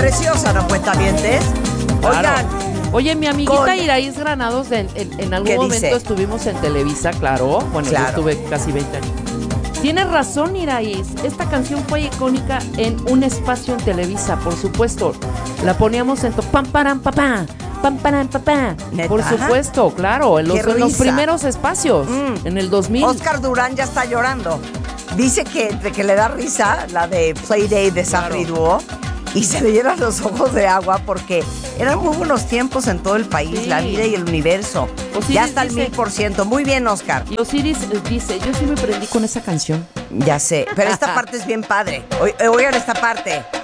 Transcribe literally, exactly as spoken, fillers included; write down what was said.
preciosa, ¿no, cuentavientes? Claro. Oigan. Oye, mi amiguita con... Iraíz Granados, en, en, en algún momento dice? estuvimos en Televisa, claro. Bueno, claro. yo estuve casi veinte años. Tienes razón, Iraíz. Esta canción fue icónica en un espacio en Televisa, por supuesto. La poníamos en to pam param papá, pam param papá. Por supuesto, claro, en los, en los primeros espacios, mm. en el dos mil. Oscar Durán ya está llorando. Dice que, de que le da risa la de Playday de Safri Duo y se le llenan los ojos de agua porque eran muy buenos tiempos en todo el país, sí. La vida y el universo. Osiris ya está al mil por ciento. Muy bien, Oscar. Y Osiris dice, yo sí me prendí con esa canción. Ya sé, pero esta parte es bien padre. Oigan esta parte.